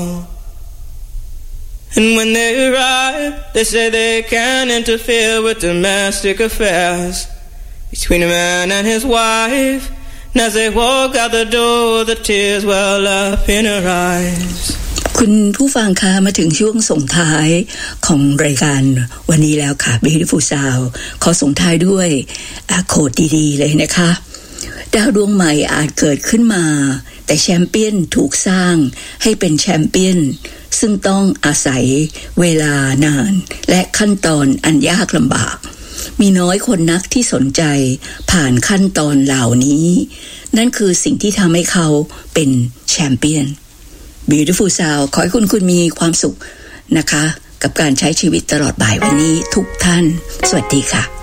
And when they arrive, they say they can't interfere with domestic affairs between a man and his wife. And as they walk out the door, the tears well up in her eyes. คุณผู้ฟังคะมาถึงช่วงส่งท้ายของรายการวันนี้แล้วค่ะ Beautiful Sound ขอส่งท้ายด้วยโคดดีๆเลยนะคะดาวดวงใหม่อาจเกิดขึ้นมาแต่แชมเปี้ยนถูกสร้างให้เป็นแชมเปี้ยนซึ่งต้องอาศัยเวลานานและขั้นตอนอันยากลำบากมีน้อยคนนักที่สนใจผ่านขั้นตอนเหล่านี้นั่นคือสิ่งที่ทำให้เขาเป็นแชมเปี้ยน Beautiful Sound ขอให้คุณมีความสุขนะคะกับการใช้ชีวิตตลอดบ่ายวันนี้ทุกท่านสวัสดีค่ะ